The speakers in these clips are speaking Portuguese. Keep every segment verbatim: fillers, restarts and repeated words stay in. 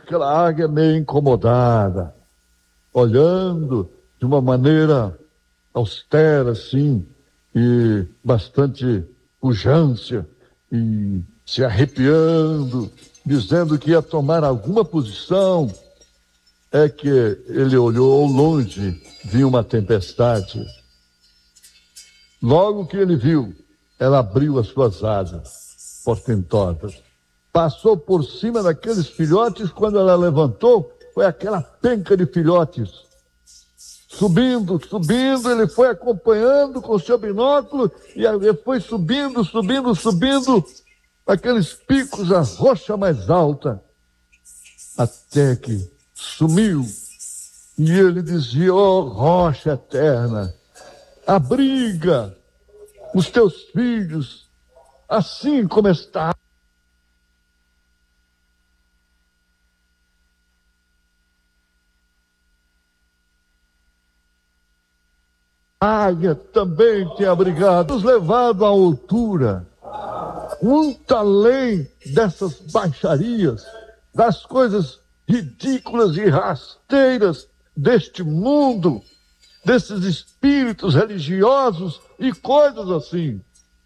aquela águia meio incomodada, olhando de uma maneira austera, assim, e bastante pujança, e se arrepiando, dizendo que ia tomar alguma posição. É que ele olhou ao longe, viu uma tempestade. Logo que ele viu, ela abriu as suas asas portentosas, passou por cima daqueles filhotes. Quando ela levantou, foi aquela penca de filhotes, subindo, subindo. Ele foi acompanhando com o seu binóculo, e ele foi subindo, subindo, subindo, aqueles picos, a rocha mais alta, até que sumiu. E ele dizia: ó rocha eterna, abriga os teus filhos, assim como está. A águia também tem abrigado, nos levado à altura, muito além dessas baixarias, das coisas ridículas e rasteiras deste mundo, desses espíritos religiosos e coisas assim.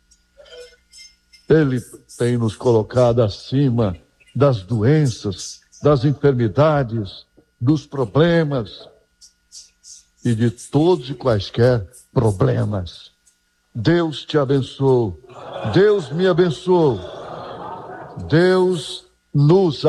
Ele tem nos colocado acima das doenças, das enfermidades, dos problemas e de todos e quaisquer problemas. Deus te abençoe, Deus me abençoe, Deus nos